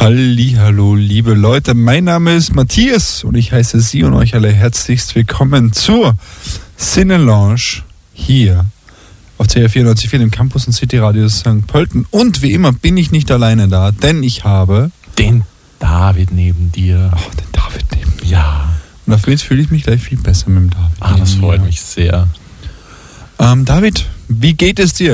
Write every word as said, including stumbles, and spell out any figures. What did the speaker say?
Hallihallo, liebe Leute, mein Name ist Matthias und ich heiße Sie und euch alle herzlichst willkommen zur Cine Lounge hier auf C R vierundneunzig Komma vier im Campus und City Radio Sankt Pölten. Und wie immer bin ich nicht alleine da, denn ich habe den David neben dir. Oh, den David neben mir. Ja. Und dafür fühle ich mich gleich viel besser mit dem David. Ah, das freut mich sehr. Ähm, David, wie geht es dir?